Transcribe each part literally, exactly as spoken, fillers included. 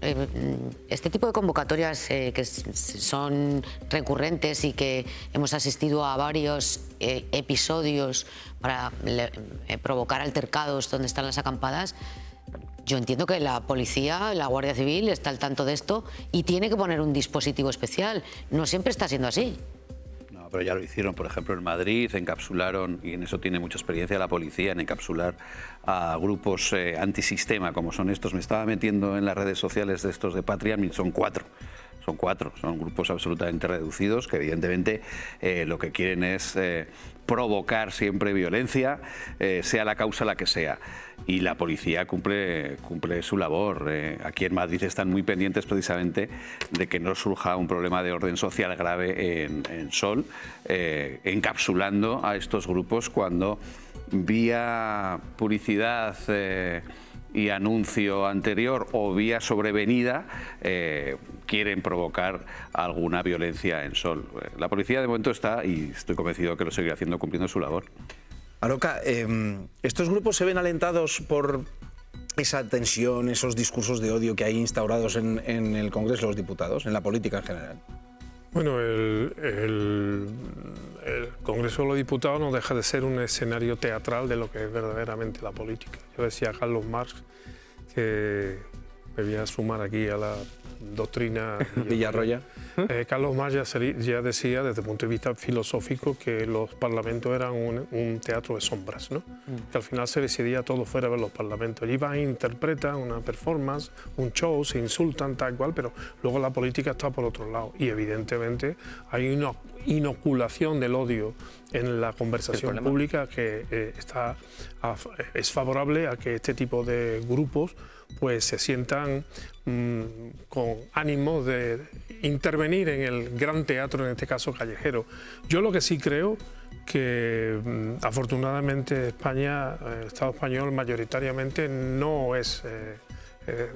eh, este tipo de convocatorias eh, que son recurrentes y que hemos asistido a varios eh, episodios para le, eh, provocar altercados donde están las acampadas, yo entiendo que la policía, la Guardia Civil está al tanto de esto y tiene que poner un dispositivo especial. No siempre está siendo así. No, pero ya lo hicieron, por ejemplo, en Madrid, encapsularon, y en eso tiene mucha experiencia la policía, en encapsular a grupos eh, antisistema como son estos. Me estaba metiendo en las redes sociales de estos de Patria, son cuatro. Son cuatro, son grupos absolutamente reducidos que evidentemente eh, lo que quieren es eh, provocar siempre violencia, eh, sea la causa la que sea. Y la policía cumple, cumple su labor. Eh, aquí en Madrid están muy pendientes precisamente de que no surja un problema de orden social grave en, en Sol, eh, encapsulando a estos grupos cuando vía publicidad eh, y anuncio anterior o vía sobrevenida eh, quieren provocar alguna violencia en Sol. La policía de momento está, y estoy convencido que lo seguirá haciendo, cumpliendo su labor. Aroca, eh, ¿estos grupos se ven alentados por esa tensión, esos discursos de odio que hay instaurados en, en el Congreso de los Diputados, en la política en general? Bueno, el, el, el Congreso de los Diputados no deja de ser un escenario teatral de lo que es verdaderamente la política. Yo decía a Carlos Marx que me voy a sumar aquí a la doctrina Villarroya. Eh, Carlos Marx ya, sería, ya decía desde el punto de vista filosófico que los parlamentos eran un, un teatro de sombras, ¿no? Mm. Que al final se decidía todo fuera de los parlamentos. Allí van, interpretan una performance, un show, se insultan, tal cual, pero luego la política está por otro lado. Y evidentemente hay una inoculación del odio en la conversación pública que eh, está a, es favorable a que este tipo de grupos pues se sientan mmm, con ánimo de intervenir en el gran teatro, en este caso callejero. Yo lo que sí creo que mmm, afortunadamente España, el Estado español mayoritariamente no es eh, eh,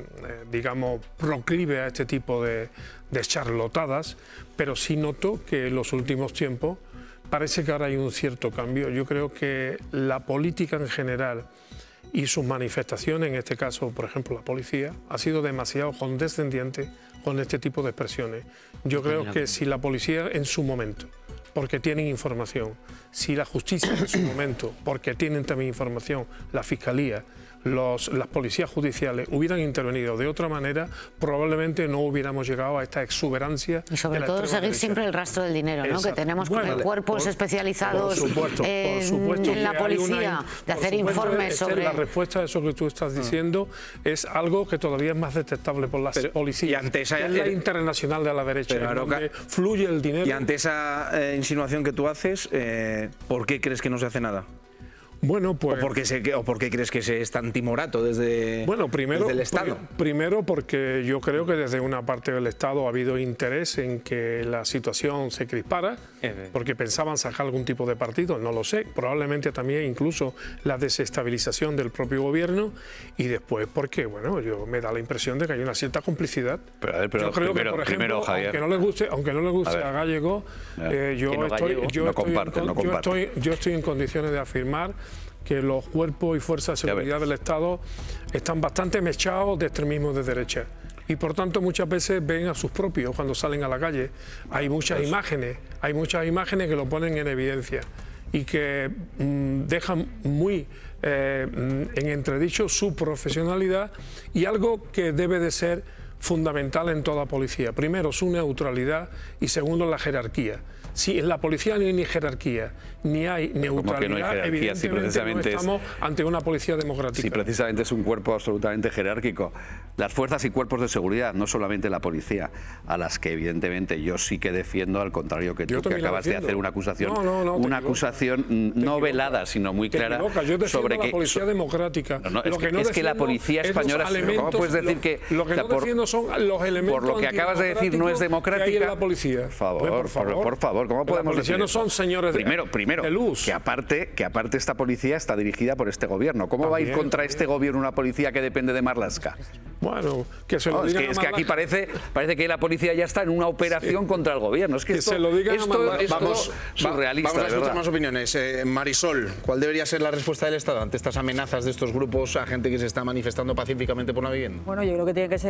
digamos proclive a este tipo de, de charlotadas, pero sí noto que en los últimos tiempos parece que ahora hay un cierto cambio. Yo creo que la política en general y sus manifestaciones, en este caso, por ejemplo, la policía, ha sido demasiado condescendiente con este tipo de expresiones. Yo creo que si la policía en su momento, porque tienen información, si la justicia en su momento, porque tienen también información, la fiscalía, los, las policías judiciales hubieran intervenido de otra manera, probablemente no hubiéramos llegado a esta exuberancia. Y sobre todo seguir derecha. Siempre el rastro del dinero, ¿no? Que tenemos bueno, con cuerpos por, especializados por supuesto, en, por supuesto en la policía, una, de hacer informes sobre... La respuesta a eso que tú estás diciendo ah. es algo que todavía es más detectable por las pero, policías, y ante esa, que es la internacional de la derecha, pero, en donde fluye el dinero. Y ante esa eh, insinuación que tú haces, eh, ¿por qué crees que no se hace nada? Bueno, pues... ¿O por qué, se, o por qué crees que se es tan timorato desde, bueno, primero, desde el Estado? Pr primero porque yo creo que desde una parte del Estado ha habido interés en que la situación se crispara, porque pensaban sacar algún tipo de partido, no lo sé, probablemente también incluso la desestabilización del propio gobierno, y después porque, bueno, yo me da la impresión de que hay una cierta complicidad. Pero, a ver, pero yo creo primero, que, por ejemplo, primero, Javier, aunque no les guste, aunque no les guste a, a Gallego, eh, yo, no estoy, Gallego. Yo, no estoy comparte, en, no yo, estoy, yo estoy en condiciones de afirmar que los cuerpos y fuerzas de seguridad del Estado están bastante mechados de extremismo de derecha. Y por tanto muchas veces ven a sus propios cuando salen a la calle. Hay muchas pues... imágenes, hay muchas imágenes que lo ponen en evidencia y que mmm, dejan muy eh, en entredicho su profesionalidad y algo que debe de ser fundamental en toda policía. Primero, su neutralidad y segundo, la jerarquía. Si en la policía no hay ni jerarquía, ni hay neutralidad, no hay jerarquía, evidentemente si no estamos es, ante una policía democrática. Sí, precisamente es un cuerpo absolutamente jerárquico. Las fuerzas y cuerpos de seguridad, no solamente la policía, a las que evidentemente yo sí que defiendo, al contrario que tú, que acabas de hacer una acusación, no, no, no, una acusación no velada, sino muy clara yo sobre la que... policía democrática. No, no, es lo que, que no es que la policía española... ¿Cómo puedes decir lo, que... Lo que o sea, no por, defiendo son los elementos por lo que acabas de decir no es democrática. Que hay en la policía. Por favor, por favor, por, por favor ¿cómo podemos la policía decir no eso? Son señores primero, de, primero, de luz. Que aparte, que aparte esta policía está dirigida por este gobierno. ¿Cómo también, va a ir contra también. este gobierno una policía que depende de Marlaska? Bueno, que se lo no, digan es que, a es que aquí parece, parece que la policía ya está en una operación sí. contra el gobierno. Es que, que esto, se lo digan esto, a esto vamos, es surrealista. Vamos a escuchar más opiniones. Eh, Marisol, ¿cuál debería ser la respuesta del Estado ante estas amenazas de estos grupos a gente que se está manifestando pacíficamente por una vivienda? Bueno, yo creo que tiene que ser